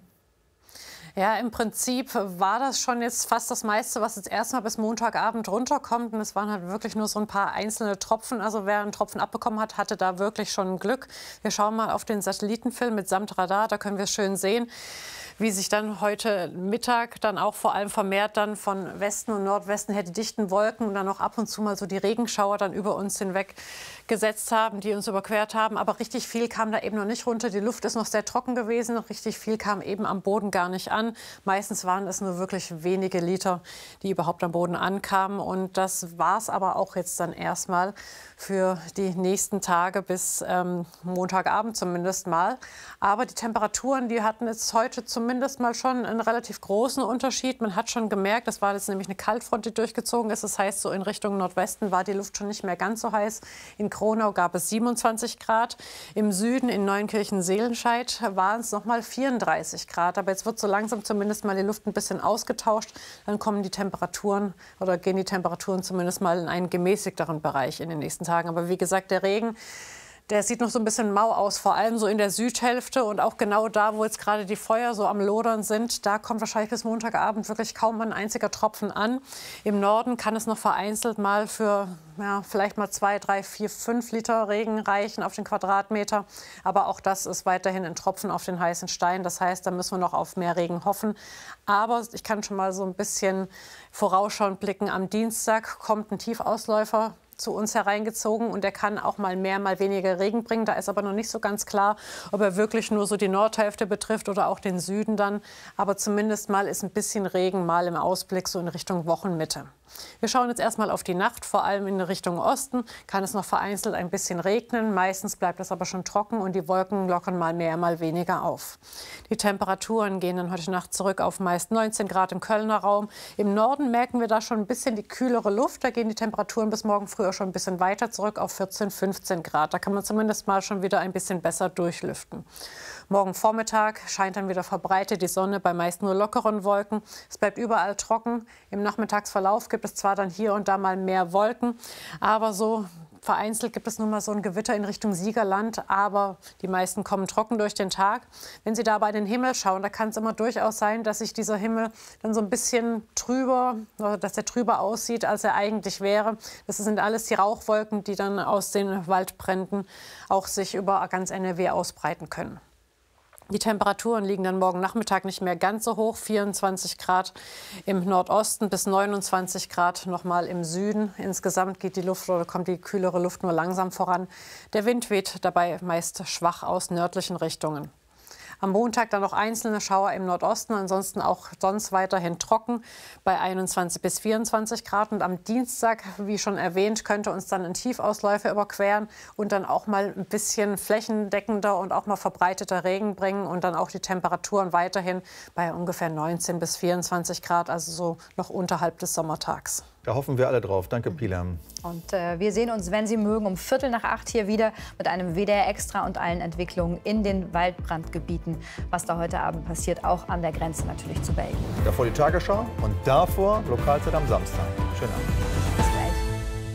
S9: Ja, im Prinzip war das schon jetzt fast das meiste, was jetzt erstmal bis Montagabend runterkommt. Und es waren halt wirklich nur so ein paar einzelne Tropfen. Also wer einen Tropfen abbekommen hat, hatte da wirklich schon Glück. Wir schauen mal auf den Satellitenfilm mitsamt Radar. Da können wir schön sehen, wie sich dann heute Mittag dann auch vor allem vermehrt dann von Westen und Nordwesten her die dichten Wolken und dann noch ab und zu mal so die Regenschauer dann über uns hinweg gesetzt haben, die uns überquert haben. Aber richtig viel kam da eben noch nicht runter. Die Luft ist noch sehr trocken gewesen. Richtig viel kam eben am Boden gar nicht an. Meistens waren es nur wirklich wenige Liter, die überhaupt am Boden ankamen. Und das war es aber auch jetzt dann erstmal für die nächsten Tage bis Montagabend zumindest mal. Aber die Temperaturen, die hatten jetzt heute zumindest mal schon einen relativ großen Unterschied. Man hat schon gemerkt, das war jetzt nämlich eine Kaltfront, die durchgezogen ist. Das heißt, so in Richtung Nordwesten war die Luft schon nicht mehr ganz so heiß. In Kronau gab es 27 Grad. Im Süden, in Neunkirchen-Seelenscheid, waren es noch mal 34 Grad. Aber jetzt wird so langsam zumindest mal die Luft ein bisschen ausgetauscht. Dann kommen die Temperaturen oder gehen die Temperaturen zumindest mal in einen gemäßigteren Bereich in den nächsten Tagen. Aber wie gesagt, der Regen, der sieht noch so ein bisschen mau aus, vor allem so in der Südhälfte und auch genau da, wo jetzt gerade die Feuer so am Lodern sind. Da kommt wahrscheinlich bis Montagabend wirklich kaum ein einziger Tropfen an. Im Norden kann es noch vereinzelt mal für vielleicht mal 2, 3, 4, 5 Liter Regen reichen auf den Quadratmeter. Aber auch das ist weiterhin ein Tropfen auf den heißen Stein. Das heißt, da müssen wir noch auf mehr Regen hoffen. Aber ich kann schon mal so ein bisschen vorausschauend blicken. Am Dienstag kommt ein Tiefausläufer zu uns hereingezogen und der kann auch mal mehr, mal weniger Regen bringen. Da ist aber noch nicht so ganz klar, ob er wirklich nur so die Nordhälfte betrifft oder auch den Süden dann. Aber zumindest mal ist ein bisschen Regen mal im Ausblick so in Richtung Wochenmitte. Wir schauen jetzt erstmal auf die Nacht, vor allem in Richtung Osten kann es noch vereinzelt ein bisschen regnen. Meistens bleibt es aber schon trocken und die Wolken lockern mal mehr, mal weniger auf. Die Temperaturen gehen dann heute Nacht zurück auf meist 19 Grad im Kölner Raum. Im Norden merken wir da schon ein bisschen die kühlere Luft. Da gehen die Temperaturen bis morgen früh auch schon ein bisschen weiter zurück auf 14, 15 Grad. Da kann man zumindest mal schon wieder ein bisschen besser durchlüften. Morgen Vormittag scheint dann wieder verbreitet die Sonne bei meist nur lockeren Wolken. Es bleibt überall trocken. Im Nachmittagsverlauf gibt es zwar dann hier und da mal mehr Wolken, aber so vereinzelt gibt es nun mal so ein Gewitter in Richtung Siegerland, aber die meisten kommen trocken durch den Tag. Wenn Sie da bei den Himmel schauen, da kann es immer durchaus sein, dass sich dieser Himmel dann so ein bisschen trüber, oder dass er trüber aussieht, als er eigentlich wäre. Das sind alles die Rauchwolken, die dann aus den Waldbränden auch sich über ganz NRW ausbreiten können. Die Temperaturen liegen dann morgen Nachmittag nicht mehr ganz so hoch, 24 Grad im Nordosten bis 29 Grad noch mal im Süden. Insgesamt geht die Luft oder kommt die kühlere Luft nur langsam voran. Der Wind weht dabei meist schwach aus nördlichen Richtungen. Am Montag dann noch einzelne Schauer im Nordosten, ansonsten auch sonst weiterhin trocken bei 21 bis 24 Grad. Und am Dienstag, wie schon erwähnt, könnte uns dann ein Tiefausläufer überqueren und dann auch mal ein bisschen flächendeckender und auch mal verbreiteter Regen bringen und dann auch die Temperaturen weiterhin bei ungefähr 19 bis 24 Grad, also so noch unterhalb des Sommertags.
S3: Da hoffen wir alle drauf. Danke, Pilar.
S2: Und wir sehen uns, wenn Sie mögen, um 7:45 hier wieder mit einem WDR Extra und allen Entwicklungen in den Waldbrandgebieten, was da heute Abend passiert, auch an der Grenze natürlich zu Belgien.
S3: Davor die Tagesschau und davor Lokalzeit am Samstag. Schönen Abend.
S2: Bis gleich.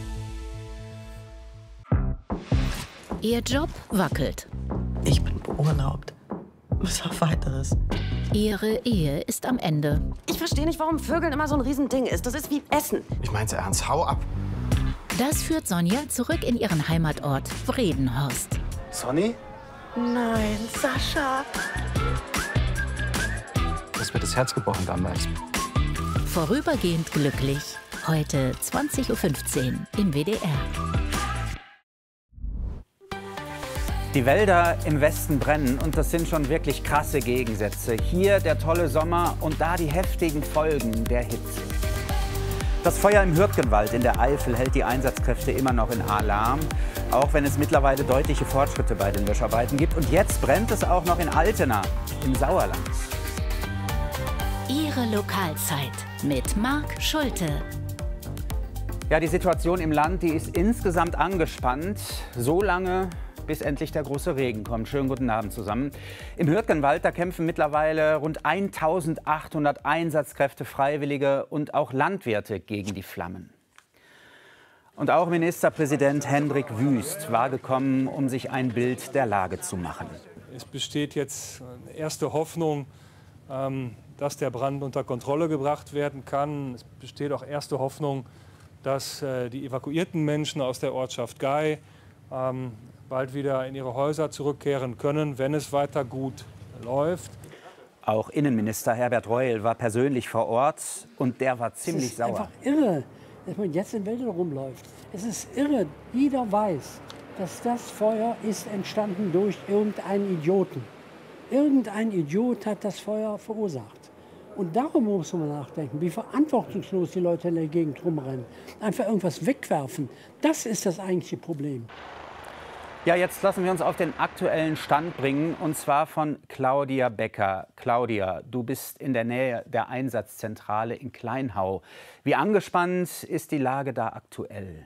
S10: Ihr Job wackelt.
S11: Ich bin beurlaubt. Was auf Weiteres.
S10: Ihre Ehe ist am Ende.
S12: Ich verstehe nicht, warum Vögeln immer so ein Riesending ist. Das ist wie Essen.
S13: Ich meinte ernst, hau ab.
S10: Das führt Sonja zurück in ihren Heimatort Vredenhorst.
S13: Sonny?
S11: Nein, Sascha.
S13: Das wird das Herz gebrochen damals.
S10: Vorübergehend glücklich. Heute 20:15 Uhr im WDR.
S14: Die Wälder im Westen brennen und das sind schon wirklich krasse Gegensätze. Hier der tolle Sommer und da die heftigen Folgen der Hitze. Das Feuer im Hürtgenwald in der Eifel hält die Einsatzkräfte immer noch in Alarm, auch wenn es mittlerweile deutliche Fortschritte bei den Löscharbeiten gibt. Und jetzt brennt es auch noch in Altena im Sauerland.
S10: Ihre Lokalzeit mit Marc Schulte.
S14: Ja, die Situation im Land, die ist insgesamt angespannt. So lange, bis endlich der große Regen kommt. Schönen guten Abend zusammen. Im Hürtgenwald, da kämpfen mittlerweile rund 1800 Einsatzkräfte, Freiwillige und auch Landwirte gegen die Flammen. Und auch Ministerpräsident Hendrik Wüst war gekommen, um sich ein Bild der Lage zu machen.
S15: Es besteht jetzt erste Hoffnung, dass der Brand unter Kontrolle gebracht werden kann. Es besteht auch erste Hoffnung, dass die evakuierten Menschen aus der Ortschaft Gei bald wieder in ihre Häuser zurückkehren können, wenn es weiter gut läuft.
S14: Auch Innenminister Herbert Reul war persönlich vor Ort und der war ziemlich sauer.
S16: Es ist einfach irre, dass man jetzt in Wäldern rumläuft. Es ist irre, jeder weiß, dass das Feuer ist entstanden durch irgendeinen Idioten. Irgendein Idiot hat das Feuer verursacht. Und darum muss man nachdenken, wie verantwortungslos die Leute in der Gegend rumrennen. Einfach irgendwas wegwerfen, das ist das eigentliche Problem.
S14: Ja, jetzt lassen wir uns auf den aktuellen Stand bringen, und zwar von Claudia Becker. Claudia, du bist in der Nähe der Einsatzzentrale in Kleinhau. Wie angespannt ist die Lage da aktuell?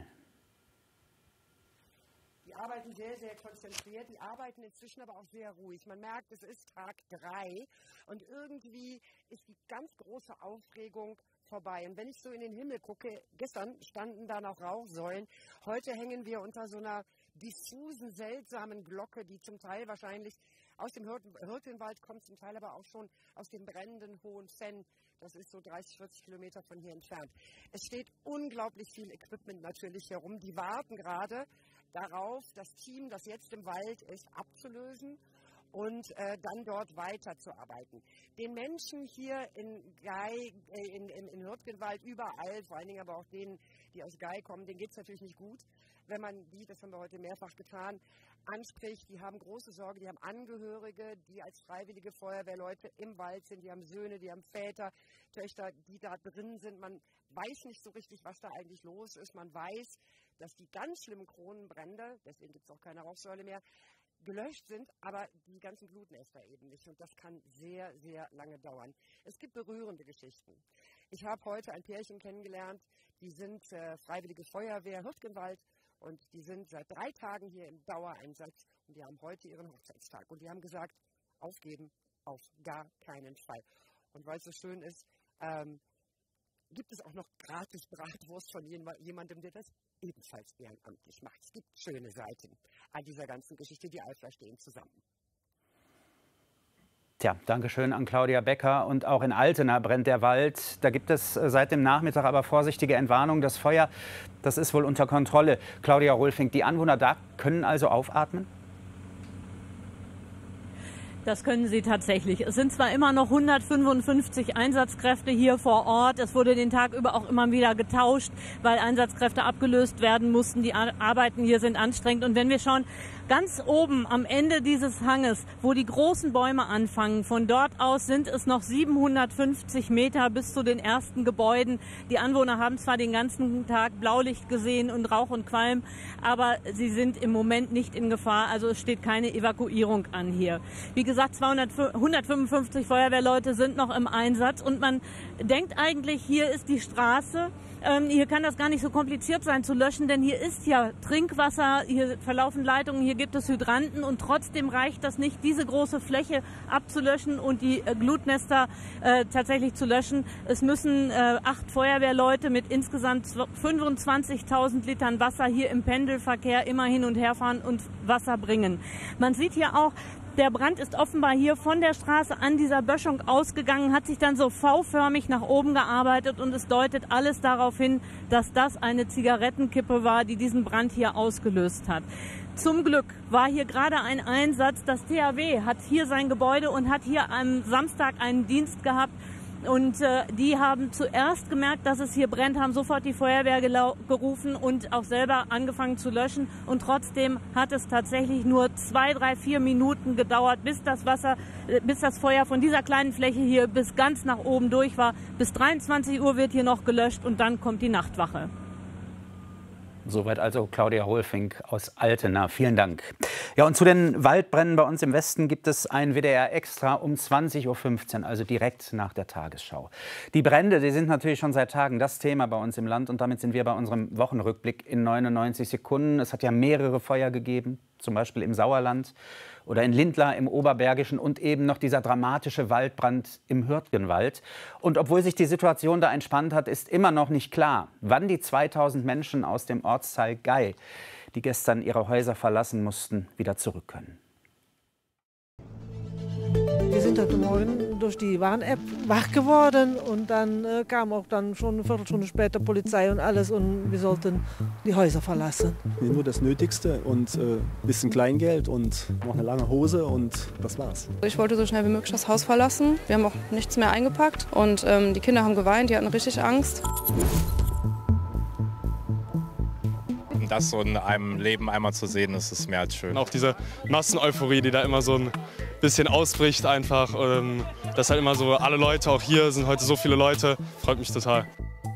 S17: Die arbeiten sehr, sehr konzentriert. Die arbeiten inzwischen aber auch sehr ruhig. Man merkt, es ist Tag 3 und irgendwie ist die ganz große Aufregung vorbei. Und wenn ich so in den Himmel gucke, gestern standen da noch Rauchsäulen. Heute hängen wir unter so einer diffusen, seltsamen Glocke, die zum Teil wahrscheinlich aus dem Hürtgenwald kommt, zum Teil aber auch schon aus dem brennenden Hohen Fenn. Das ist so 30, 40 Kilometer von hier entfernt. Es steht unglaublich viel Equipment natürlich herum. Die warten gerade darauf, das Team, das jetzt im Wald ist, abzulösen und dann dort weiterzuarbeiten. Den Menschen hier in Gei, in Hürtgenwald, überall, vor allen Dingen aber auch denen, die aus Gei kommen, denen geht es natürlich nicht gut. Wenn man die, das haben wir heute mehrfach getan, anspricht, die haben große Sorge, die haben Angehörige, die als freiwillige Feuerwehrleute im Wald sind, die haben Söhne, die haben Väter, Töchter, die da drin sind. Man weiß nicht so richtig, was da eigentlich los ist. Man weiß, dass die ganz schlimmen Kronenbrände, deswegen gibt es auch keine Rauchsäule mehr, gelöscht sind, aber die ganzen Blutnester eben nicht. Und das kann sehr, sehr lange dauern. Es gibt berührende Geschichten. Ich habe heute ein Pärchen kennengelernt, die sind freiwillige Feuerwehr Hürtgenwald. Und die sind seit 3 Tagen hier im Dauereinsatz und die haben heute ihren Hochzeitstag. Und die haben gesagt, aufgeben auf gar keinen Fall. Und weil es so schön ist, gibt es auch noch gratis Bratwurst von jemandem, der das ebenfalls ehrenamtlich macht. Es gibt schöne Seiten an dieser ganzen Geschichte, die Eifler stehen zusammen.
S14: Tja, danke schön an Claudia Becker. Und auch in Altena brennt der Wald. Da gibt es seit dem Nachmittag aber vorsichtige Entwarnung. Das Feuer, das ist wohl unter Kontrolle. Claudia Rolfing, die Anwohner da können also aufatmen?
S20: Das können sie tatsächlich. Es sind zwar immer noch 155 Einsatzkräfte hier vor Ort. Es wurde den Tag über auch immer wieder getauscht, weil Einsatzkräfte abgelöst werden mussten. Die Arbeiten hier sind anstrengend. Und wenn wir schauen, ganz oben am Ende dieses Hanges, wo die großen Bäume anfangen, von dort aus sind es noch 750 Meter bis zu den ersten Gebäuden. Die Anwohner haben zwar den ganzen Tag Blaulicht gesehen und Rauch und Qualm, aber sie sind im Moment nicht in Gefahr. Also es steht keine Evakuierung an hier. Wie gesagt, gesagt, 155 Feuerwehrleute sind noch im Einsatz. Und man denkt eigentlich, hier ist die Straße. Hier kann das gar nicht so kompliziert sein zu löschen, denn hier ist ja Trinkwasser, hier verlaufen Leitungen, hier gibt es Hydranten und trotzdem reicht das nicht, diese große Fläche abzulöschen und die Glutnester tatsächlich zu löschen. Es müssen 8 Feuerwehrleute mit insgesamt 25.000 Litern Wasser hier im Pendelverkehr immer hin und her fahren und Wasser bringen. Man sieht hier auch, der Brand ist offenbar hier von der Straße an dieser Böschung ausgegangen, hat sich dann so V-förmig nach oben gearbeitet und es deutet alles darauf hin, dass das eine Zigarettenkippe war, die diesen Brand hier ausgelöst hat. Zum Glück war hier gerade ein Einsatz. Das THW hat hier sein Gebäude und hat hier am Samstag einen Dienst gehabt. Und die haben zuerst gemerkt, dass es hier brennt, haben sofort die Feuerwehr gerufen und auch selber angefangen zu löschen. Und trotzdem hat es tatsächlich nur 2, 3, 4 Minuten gedauert, bis das Feuer von dieser kleinen Fläche hier bis ganz nach oben durch war. Bis 23 Uhr wird hier noch gelöscht und dann kommt die Nachtwache.
S14: Soweit also Claudia Hohlfink aus Altena. Vielen Dank. Ja, und zu den Waldbränden bei uns im Westen gibt es ein WDR Extra um 20:15 Uhr, also direkt nach der Tagesschau. Die Brände, die sind natürlich schon seit Tagen das Thema bei uns im Land. Und damit sind wir bei unserem Wochenrückblick in 99 Sekunden. Es hat ja mehrere Feuer gegeben, zum Beispiel im Sauerland oder in Lindlar im Oberbergischen und eben noch dieser dramatische Waldbrand im Hürtgenwald. Und obwohl sich die Situation da entspannt hat, ist immer noch nicht klar, wann die 2000 Menschen aus dem Ortsteil Gei, die gestern ihre Häuser verlassen mussten, wieder zurück können.
S5: Wir sind heute Morgen durch die Warn-App wach geworden und dann kam auch dann schon eine Viertelstunde später Polizei und alles und wir sollten die Häuser verlassen.
S6: Nur das Nötigste und ein bisschen Kleingeld und noch eine lange Hose und das war's.
S7: Ich wollte so schnell wie möglich das Haus verlassen. Wir haben auch nichts mehr eingepackt und die Kinder haben geweint, die hatten richtig Angst.
S18: Das so in einem Leben einmal zu sehen, das ist mehr als schön. Auch diese Masseneuphorie, die da immer so ein bisschen ausbricht einfach. Dass halt immer so alle Leute, auch hier sind heute so viele Leute, freut mich total.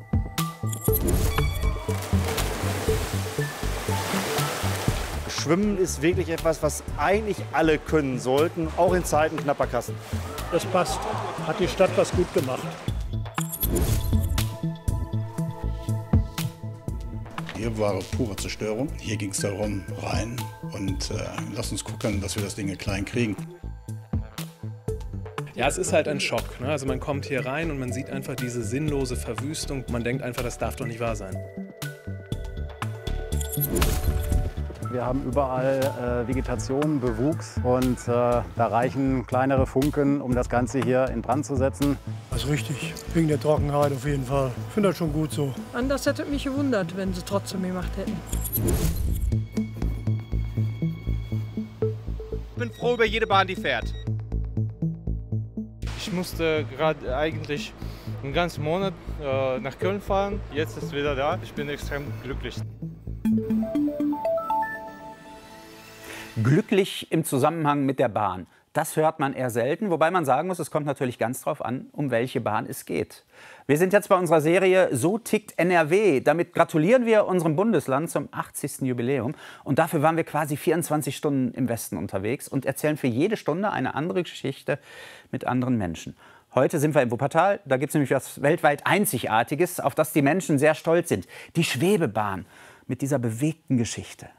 S19: Schwimmen ist wirklich etwas, was eigentlich alle können sollten, auch in Zeiten knapper Kassen.
S16: Das passt, hat die Stadt was gut gemacht.
S21: Hier war pure Zerstörung. Hier ging es darum, rein und lass uns gucken, dass wir das Ding klein kriegen.
S22: Ja, es ist halt ein Schock. Ne? Also man kommt hier rein und man sieht einfach diese sinnlose Verwüstung. Man denkt einfach, das darf doch nicht wahr sein.
S23: Wir haben überall Vegetation, Bewuchs und da reichen kleinere Funken, um das Ganze hier in Brand zu setzen.
S16: Das ist richtig, wegen der Trockenheit auf jeden Fall. Ich finde das schon gut so.
S7: Anders hätte mich gewundert, wenn sie trotzdem gemacht hätten.
S24: Ich bin froh über jede Bahn, die fährt. Ich musste gerade eigentlich einen ganzen Monat nach Köln fahren. Jetzt ist es wieder da. Ich bin extrem glücklich.
S14: Glücklich im Zusammenhang mit der Bahn. Das hört man eher selten, wobei man sagen muss, es kommt natürlich ganz drauf an, um welche Bahn es geht. Wir sind jetzt bei unserer Serie So tickt NRW. Damit gratulieren wir unserem Bundesland zum 80. Jubiläum. Und dafür waren wir quasi 24 Stunden im Westen unterwegs und erzählen für jede Stunde eine andere Geschichte mit anderen Menschen. Heute sind wir im Wuppertal. Da gibt es nämlich was weltweit Einzigartiges, auf das die Menschen sehr stolz sind. Die Schwebebahn mit dieser bewegten Geschichte.